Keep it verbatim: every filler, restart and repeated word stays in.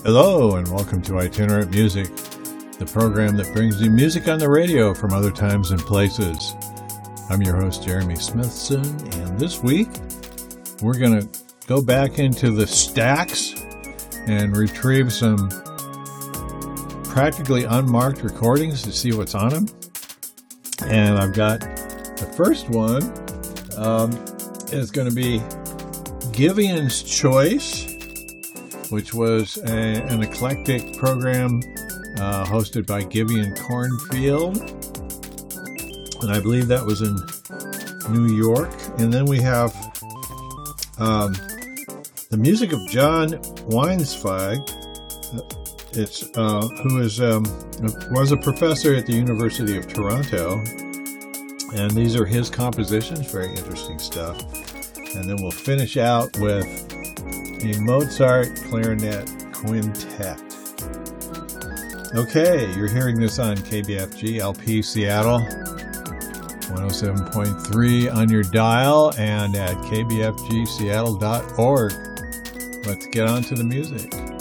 Hello and welcome to Itinerant Music, the program that brings you music on the radio from other times and places. I'm your host, Jeremy Smithson, and this week we're going to go back into the stacks and retrieve some practically unmarked recordings to see what's on them. And I've got the first one um, is going to be Givian's Choice, which was a, an eclectic program uh, hosted by Givian Cornfield. And I believe that was in New York. And then we have um, the music of John Weinsfag. It's uh, who is um, was a professor at the University of Toronto. And these are his compositions, very interesting stuff. And then we'll finish out with a Mozart clarinet quintet. Okay, you're hearing this on K B F G L P Seattle, one oh seven point three on your dial and at k b f g seattle dot org. Let's get on to the music.